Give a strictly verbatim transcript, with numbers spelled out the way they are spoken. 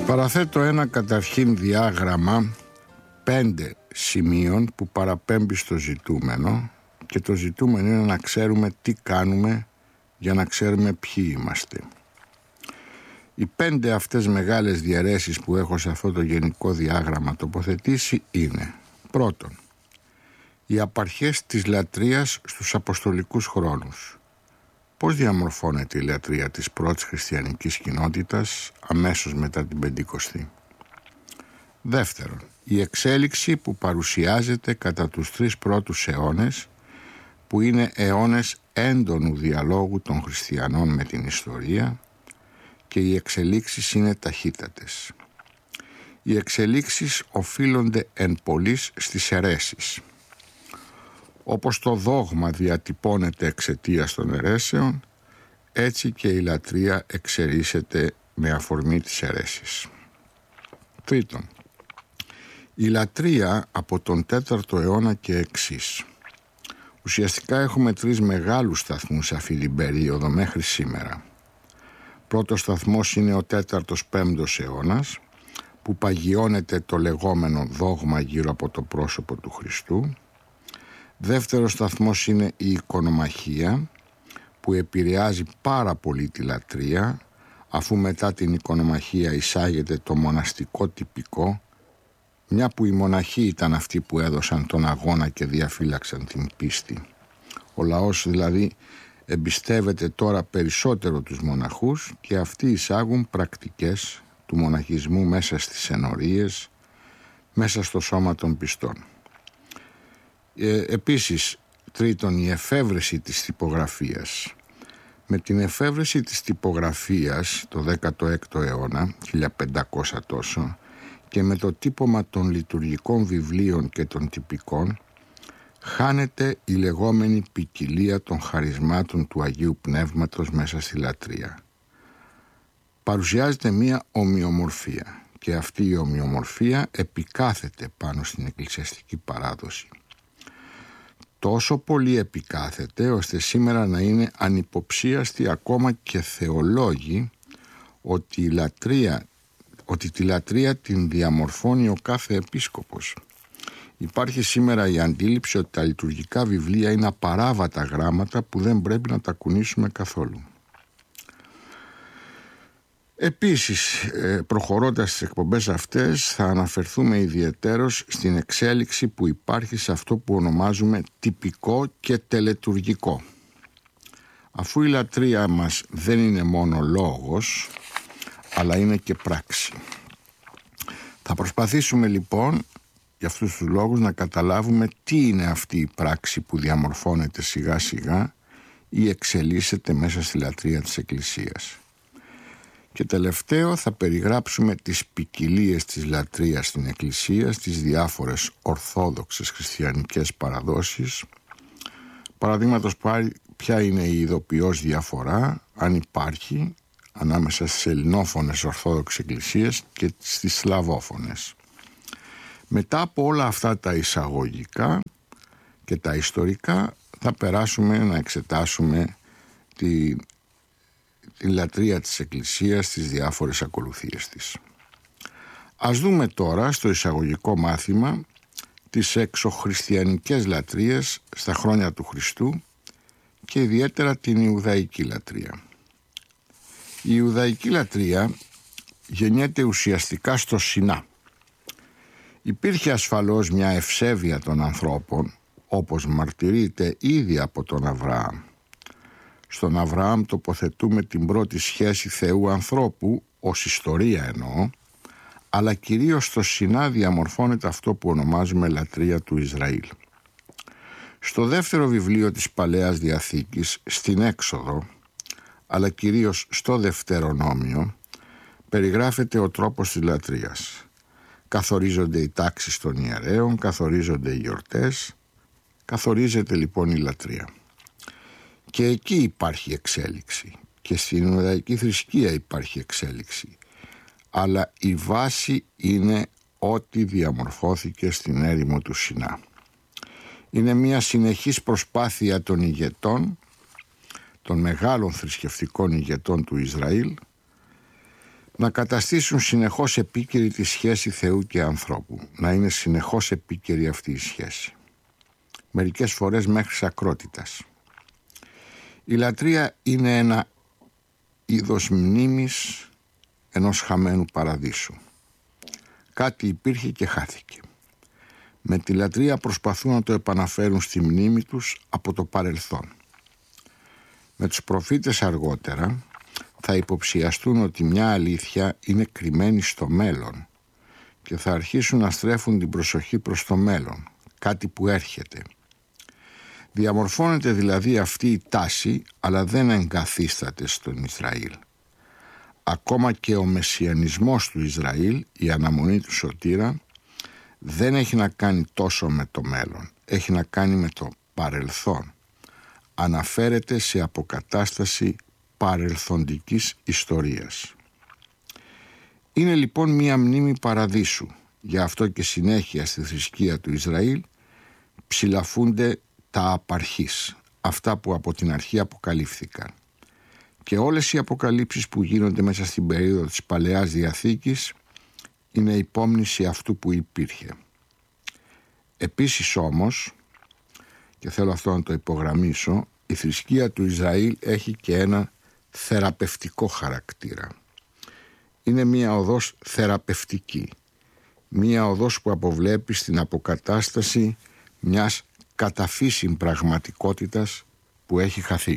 Παραθέτω ένα καταρχήν διάγραμμα πέντε σημείων που παραπέμπει στο ζητούμενο, και το ζητούμενο είναι να ξέρουμε τι κάνουμε για να ξέρουμε ποιοι είμαστε. Οι πέντε αυτές μεγάλες διαιρέσεις που έχω σε αυτό το γενικό διάγραμμα τοποθετήσει είναι: πρώτον, οι απαρχές της λατρείας στους αποστολικούς χρόνους. Πώς διαμορφώνεται η λατρεία της πρώτης χριστιανικής κοινότητας αμέσως μετά την Πεντηκοστή. Δεύτερον, η εξέλιξη που παρουσιάζεται κατά τους τρεις πρώτους αιώνες, που είναι αιώνες έντονου διαλόγου των χριστιανών με την ιστορία, και οι εξελίξεις είναι ταχύτατες. Οι εξελίξεις οφείλονται εν πολλοίς στις αιρέσεις. Όπως το δόγμα διατυπώνεται εξαιτίας των αιρέσεων, έτσι και η λατρεία εξερίσσεται με αφορμή της αιρέσης. Τρίτον, η λατρεία από τον τέταρτο αιώνα και εξής. Ουσιαστικά έχουμε τρεις μεγάλους σταθμούς σε αυτή την περίοδο μέχρι σήμερα. Πρώτος σταθμός είναι ο τέταρτος πέμπτος αιώνας, που παγιώνεται το λεγόμενο δόγμα γύρω από το πρόσωπο του Χριστού. Δεύτερος σταθμός είναι η οικονομαχία, που επηρεάζει πάρα πολύ τη λατρεία, αφού μετά την οικονομαχία εισάγεται το μοναστικό τυπικό, μια που οι μοναχοί ήταν αυτοί που έδωσαν τον αγώνα και διαφύλαξαν την πίστη. Ο λαός δηλαδή εμπιστεύεται τώρα περισσότερο τους μοναχούς και αυτοί εισάγουν πρακτικές του μοναχισμού μέσα στις ενορίες, μέσα στο σώμα των πιστών. Ε, επίσης, τρίτον, η εφεύρεση της τυπογραφίας. Με την εφεύρεση της τυπογραφίας το δέκατο έκτο αιώνα, χίλια πεντακόσια τόσο, και με το τύπωμα των λειτουργικών βιβλίων και των τυπικών, χάνεται η λεγόμενη ποικιλία των χαρισμάτων του Αγίου Πνεύματος μέσα στη λατρεία. Παρουσιάζεται μία ομοιομορφία, και αυτή η ομοιομορφία επικάθεται πάνω στην εκκλησιαστική παράδοση. Τόσο πολύ επικάθεται ώστε σήμερα να είναι ανυποψίαστοι ακόμα και θεολόγοι ότι, η λατρεία, ότι τη λατρεία την διαμορφώνει ο κάθε επίσκοπος. Υπάρχει σήμερα η αντίληψη ότι τα λειτουργικά βιβλία είναι απαράβατα γράμματα που δεν πρέπει να τα κουνήσουμε καθόλου. Επίσης, προχωρώντας στις εκπομπές αυτές, θα αναφερθούμε ιδιαιτέρως στην εξέλιξη που υπάρχει σε αυτό που ονομάζουμε τυπικό και τελετουργικό. Αφού η λατρεία μας δεν είναι μόνο λόγος, αλλά είναι και πράξη. Θα προσπαθήσουμε λοιπόν για αυτούς τους λόγους να καταλάβουμε τι είναι αυτή η πράξη που διαμορφώνεται σιγά σιγά ή εξελίσσεται μέσα στη λατρεία της Εκκλησίας. Και τελευταίο θα περιγράψουμε τις ποικιλίες της λατρείας στην Εκκλησία, στις διάφορες ορθόδοξες χριστιανικές παραδόσεις. Παραδείγματος πάρει, ποια είναι η ειδοποιώς διαφορά, αν υπάρχει, ανάμεσα στις ελληνόφωνες ορθόδοξες εκκλησίες και στις σλαβόφωνες. Μετά από όλα αυτά τα εισαγωγικά και τα ιστορικά, θα περάσουμε να εξετάσουμε τη, τη λατρεία της Εκκλησίας στις διάφορες ακολουθίες της. Ας δούμε τώρα στο εισαγωγικό μάθημα τις εξωχριστιανικές λατρείες στα χρόνια του Χριστού και ιδιαίτερα την Ιουδαϊκή λατρεία. Η Ιουδαϊκή λατρεία γεννιέται ουσιαστικά στο Σινά. Υπήρχε ασφαλώς μια ευσέβεια των ανθρώπων, όπως μαρτυρείται ήδη από τον Αβραάμ. Στον Αβραάμ τοποθετούμε την πρώτη σχέση Θεού ανθρώπου, ως ιστορία εννοώ, αλλά κυρίως στο Σινά διαμορφώνεται αυτό που ονομάζουμε λατρεία του Ισραήλ. Στο δεύτερο βιβλίο της Παλαιάς Διαθήκης, στην Έξοδο, αλλά κυρίως στο Δευτερονόμιο, περιγράφεται ο τρόπος της λατρείας. Καθορίζονται οι τάξεις των ιερέων, καθορίζονται οι γιορτές, καθορίζεται λοιπόν η λατρεία. Και εκεί υπάρχει εξέλιξη, και στην Ιουδαϊκή θρησκεία υπάρχει εξέλιξη, αλλά η βάση είναι ό,τι διαμορφώθηκε στην έρημο του Σινά. Είναι μια συνεχής προσπάθεια των ηγετών, των μεγάλων θρησκευτικών ηγετών του Ισραήλ, να καταστήσουν συνεχώς επίκαιρη τη σχέση Θεού και ανθρώπου, να είναι συνεχώς επίκαιρη αυτή η σχέση. Μερικές φορές μέχρι σακρότητας. Η λατρεία είναι ένα είδος μνήμης ενός χαμένου παραδείσου. Κάτι υπήρχε και χάθηκε. Με τη λατρεία προσπαθούν να το επαναφέρουν στη μνήμη τους από το παρελθόν. Με τους προφήτες αργότερα θα υποψιαστούν ότι μια αλήθεια είναι κρυμμένη στο μέλλον και θα αρχίσουν να στρέφουν την προσοχή προς το μέλλον, κάτι που έρχεται. Διαμορφώνεται δηλαδή αυτή η τάση, αλλά δεν εγκαθίσταται στον Ισραήλ. Ακόμα και ο μεσιανισμός του Ισραήλ, η αναμονή του σωτήρα, δεν έχει να κάνει τόσο με το μέλλον, έχει να κάνει με το παρελθόν. Αναφέρεται σε αποκατάσταση παρελθοντικής ιστορίας. Είναι λοιπόν μία μνήμη παραδείσου, γι' αυτό και συνέχεια στη θρησκεία του Ισραήλ ψηλαφούνται τα απαρχής, αυτά που από την αρχή αποκαλύφθηκαν. Και όλες οι αποκαλύψεις που γίνονται μέσα στην περίοδο της Παλαιάς Διαθήκης είναι υπόμνηση αυτού που υπήρχε. Επίσης όμως, και θέλω αυτό να το υπογραμμίσω, η θρησκεία του Ισραήλ έχει και ένα θεραπευτικό χαρακτήρα. Είναι μία οδός θεραπευτική, μία οδός που αποβλέπει στην αποκατάσταση μιας καταφύσιν πραγματικότητας που έχει χαθεί.